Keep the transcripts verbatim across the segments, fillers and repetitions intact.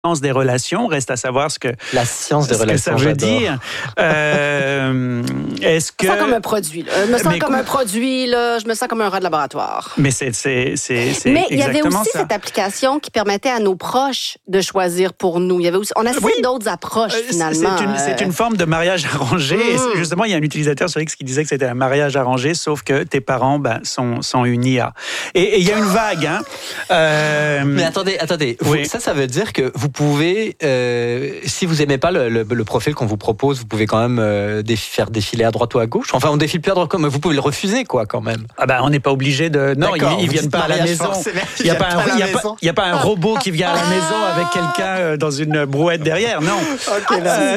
des relations. Reste à savoir ce que la science des ce relations. Que ça veut j'adore. dire. Euh, est-ce que je me sens comme un produit. Là. Je me sens mais comme quoi? un produit. Là. Je me sens comme un rat de laboratoire. Mais c'est c'est c'est, c'est Mais il y avait exactement aussi ça. cette application qui permettait à nos proches de choisir pour nous. Il y avait aussi, on a Oui. d'autres approches Euh, finalement. C'est une, c'est une forme de mariage arrangé. Et Mm. justement, il y a un utilisateur sur X qui disait que c'était un mariage arrangé, sauf que tes parents ben, sont, sont une I A. Et et il y a une vague. Hein. Euh, Mais attendez, attendez. Vous- Oui. Ça, ça veut dire que vous pouvez, euh, si vous aimez pas le, le, le profil qu'on vous propose, vous pouvez quand même euh, déf- faire défiler à droite ou à gauche. Enfin, on défile plus à droite, mais vous pouvez le refuser, quoi, quand même. Ah ben, on n'est pas obligé de... Non, ils, D'accord, ils vous viennent dites pas à la mariage maison. forcé, mais Il n'y a, ils pas viennent un- pas à la il y a pas- maison. il y a pas un robot qui vient à la maison avec quelqu'un euh, dans une brouette derrière, non. Ok, Euh,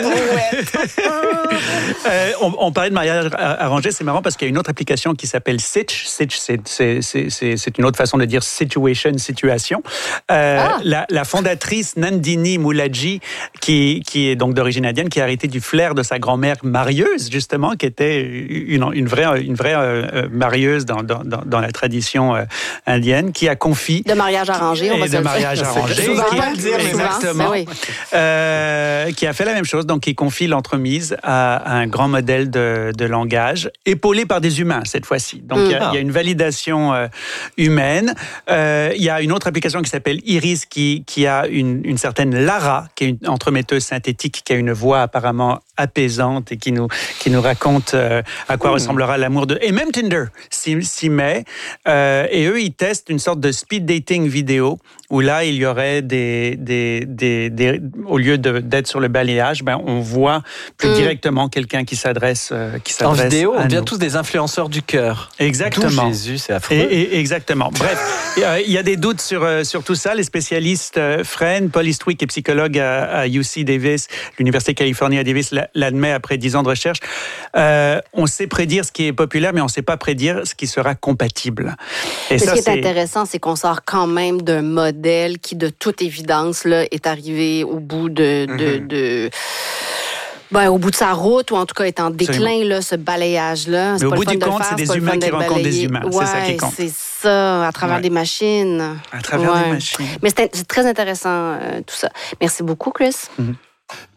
euh, on, on parlait de mariage arrangé, c'est marrant parce qu'il y a une autre application qui s'appelle Sitch. Sitch, c'est, c'est, c'est, c'est, c'est une autre façon de dire situation, situation. Euh, Ah. la, la fondatrice Nandini Moulaji, qui, qui est donc d'origine indienne, qui a hérité du flair de sa grand-mère marieuse, justement, qui était une, une vraie, une vraie euh, marieuse dans, dans, dans, dans la tradition euh, indienne, qui a confié... De mariage arrangé, on et va se de le mariage dire. arrangé. Souvent, qui- pas le dire, mais souvent. exactement. Ben oui. Euh, qui a fait la même chose, donc qui confie l'entremise à un grand modèle de, de langage, épaulé par des humains cette fois-ci. Donc il y, a- il y a une validation euh, humaine. Euh, il y a une autre application qui s'appelle Iris, qui, qui a une, une certaine Lara, qui est une entremetteuse synthétique, qui a une voix apparemment apaisante et qui nous, qui nous raconte euh, à quoi mmh. ressemblera l'amour de... Et même Tinder s'y, s'y met. Euh, et eux, ils testent une sorte de speed dating vidéo, où là, il y aurait des... des, des, des au lieu de, d'être sur le balayage, ben, on voit plus mmh. directement quelqu'un qui s'adresse, euh, qui s'adresse en vidéo, on devient nous. tous des influenceurs du cœur. Exactement. D'où Jésus, c'est affreux. Et, et, exactement. Bref, il y a des doutes sur, sur tout ça. Les spécialistes, euh, Fren, Paul Eastwick, est psychologue à, à U C Davis, l'Université de Californie à Davis, l'admet après dix ans de recherche. Euh, on sait prédire ce qui est populaire, mais on ne sait pas prédire ce qui sera compatible. Et ça, ce qui est, c'est... intéressant, c'est qu'on sort quand même d'un modèle qui, de toute évidence, là, est arrivé au bout de... de, mm-hmm. de... Ben, au bout de sa route, ou en tout cas est en déclin, là, ce balayage-là. Mais au bout du compte, c'est des humains qui rencontrent des humains. Ouais, c'est ça qui compte. C'est ça, à travers ouais. des machines. À travers ouais. des machines. Mais c'est, c'est très intéressant, euh, tout ça. Merci beaucoup, Chris. Mm-hmm.